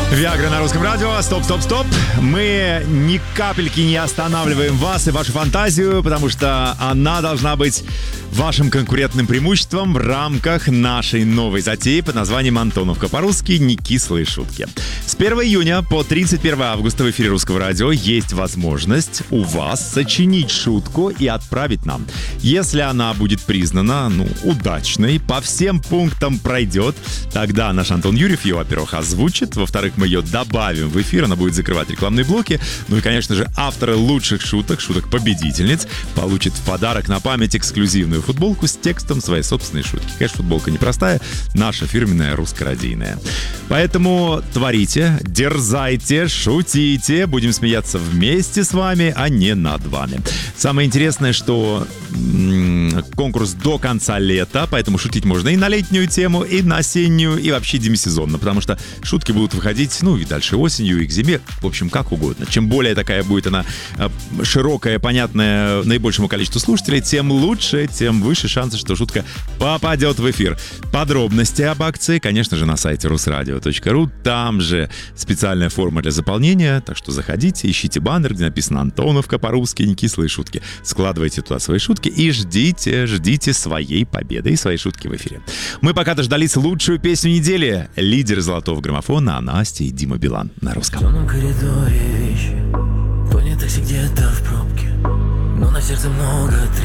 Виагра на русском радио. Стоп. Мы ни капельки не останавливаем вас и вашу фантазию, потому что она должна быть вашим конкурентным преимуществом в рамках нашей новой затеи под названием «Антоновка». По-русски «Не кислые шутки». С 1 июня по 31 августа в эфире русского радио есть возможность у вас сочинить шутку и отправить нам. Если она будет признана, удачной, по всем пунктам пройдет, тогда наш Антон Юрьев ее, во-первых, озвучит, во-вторых, мы ее добавим в эфир, она будет закрывать рекламные блоки. Ну и, конечно же, авторы лучших шуток-победительниц, получат в подарок на память эксклюзивную футболку с текстом своей собственной шутки. Конечно, футболка непростая, наша фирменная русскородийная. Поэтому творите, дерзайте, шутите, будем смеяться вместе с вами, а не над вами. Самое интересное, что конкурс до конца лета, поэтому шутить можно и на летнюю тему, и на осеннюю, и вообще демисезонно, потому что шутки будут выходить, и дальше осенью, и к зиме, в общем, как угодно. Чем более такая будет она широкая, понятная наибольшему количеству слушателей, тем лучше, тем выше шансы, что шутка попадет в эфир. Подробности об акции, конечно же, на сайте rusradio.ru, там же специальная форма для заполнения, так что заходите, ищите баннер, где написано «Антоновка» по-русски, не кислые шутки. Складывайте туда свои шутки и ждите своей победы и своей шутки в эфире. Мы пока дождались лучшую песню недели. Лидеры золотого граммофона Настя и Дима Билан на русском. В темном коридоре вещи, понял такси где-то в пробке, но на сердце много тревог.